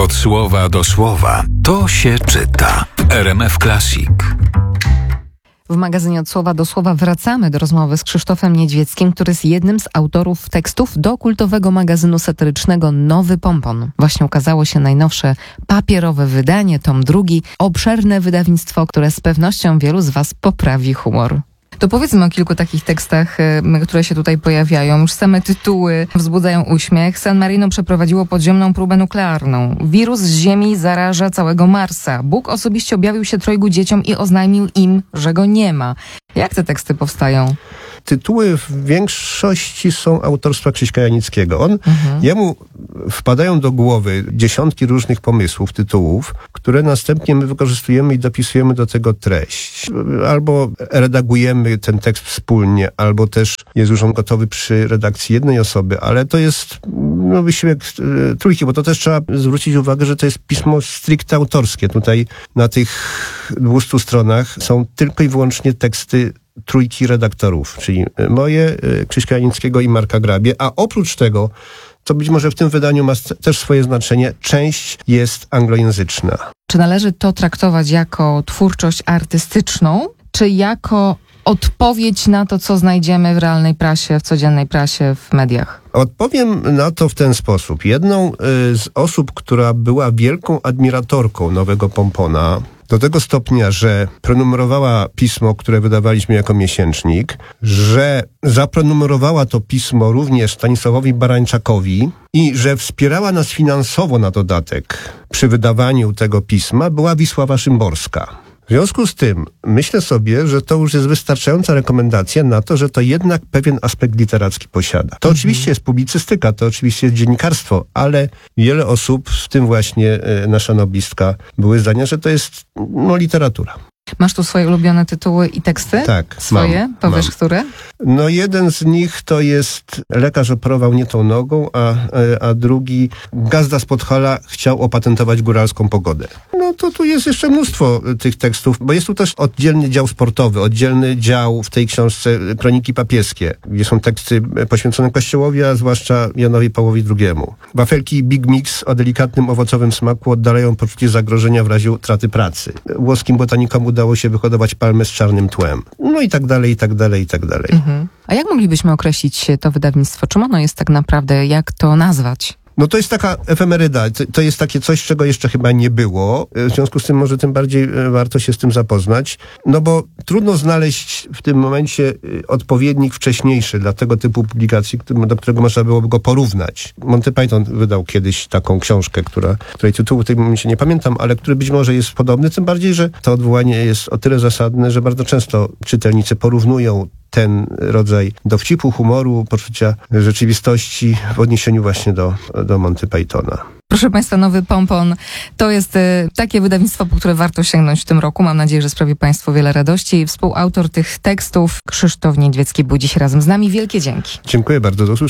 Od słowa do słowa to się czyta. RMF Classic. W magazynie Od słowa do słowa wracamy do rozmowy z Krzysztofem Niedźwieckim, który jest jednym z autorów tekstów do kultowego magazynu satyrycznego Nowy Pompon. Właśnie ukazało się najnowsze papierowe wydanie, tom 2, obszerne wydawnictwo, które z pewnością wielu z Was poprawi humor. To powiedzmy o kilku takich tekstach, które się tutaj pojawiają. Już same tytuły wzbudzają uśmiech. San Marino przeprowadziło podziemną próbę nuklearną. Wirus z Ziemi zaraża całego Marsa. Bóg osobiście objawił się 3 dzieciom i oznajmił im, że go nie ma. Jak te teksty powstają? Tytuły w większości są autorstwa Krzyśka Janickiego. Jemu wpadają do głowy dziesiątki różnych pomysłów, tytułów, które następnie my wykorzystujemy i dopisujemy do tego treść. Albo redagujemy ten tekst wspólnie, albo też jest już on gotowy przy redakcji jednej osoby, ale to jest wysiłek trójki, bo to też trzeba zwrócić uwagę, że to jest pismo stricte autorskie. Tutaj na tych 200 stronach są tylko i wyłącznie teksty trójki redaktorów, czyli moje, Krzyśka Janickiego i Marka Grabie, a oprócz tego, co być może w tym wydaniu ma też swoje znaczenie, część jest anglojęzyczna. Czy należy to traktować jako twórczość artystyczną, czy jako odpowiedź na to, co znajdziemy w realnej prasie, w codziennej prasie, w mediach? Odpowiem na to w ten sposób. Jedną z osób, która była wielką admiratorką Nowego Pompona, do tego stopnia, że prenumerowała pismo, które wydawaliśmy jako miesięcznik, że zaprenumerowała to pismo również Stanisławowi Barańczakowi i że wspierała nas finansowo na dodatek przy wydawaniu tego pisma, była Wisława Szymborska. W związku z tym myślę sobie, że to już jest wystarczająca rekomendacja na to, że to jednak pewien aspekt literacki posiada. To oczywiście jest publicystyka, to oczywiście jest dziennikarstwo, ale wiele osób, w tym właśnie nasza noblistka, były zdania, że to jest literatura. Masz tu swoje ulubione tytuły i teksty? Tak, swoje? Powiesz, które? No jeden z nich to jest Lekarz operował nie tą nogą, a drugi Gazda z Podhala chciał opatentować góralską pogodę. No to tu jest jeszcze mnóstwo tych tekstów, bo jest tu też oddzielny dział sportowy, oddzielny dział w tej książce Kroniki Papieskie, gdzie są teksty poświęcone Kościołowi, a zwłaszcza Janowi Pawłowi II. Wafelki Big Mix o delikatnym owocowym smaku oddalają poczucie zagrożenia w razie utraty pracy. Włoskim botanikom udało się wyhodować palmę z czarnym tłem. No i tak dalej, i tak dalej, i tak dalej. A jak moglibyśmy określić to wydawnictwo? Czym ono jest tak naprawdę? Jak to nazwać? No to jest taka efemeryda, to jest takie coś, czego jeszcze chyba nie było. W związku z tym może tym bardziej warto się z tym zapoznać. No bo trudno znaleźć w tym momencie odpowiednik wcześniejszy dla tego typu publikacji, do którego można byłoby go porównać. Monty Python wydał kiedyś taką książkę, której tytułu w tym momencie nie pamiętam, ale który być może jest podobny, tym bardziej, że to odwołanie jest o tyle zasadne, że bardzo często czytelnicy porównują ten rodzaj dowcipu, humoru, poczucia rzeczywistości w odniesieniu właśnie do Monty Pythona. Proszę Państwa, Nowy Pompon to jest takie wydawnictwo, po które warto sięgnąć w tym roku. Mam nadzieję, że sprawi Państwu wiele radości. Współautor tych tekstów Krzysztof Niedźwiecki był dziś razem z nami. Wielkie dzięki. Dziękuję bardzo. Do usłyszenia.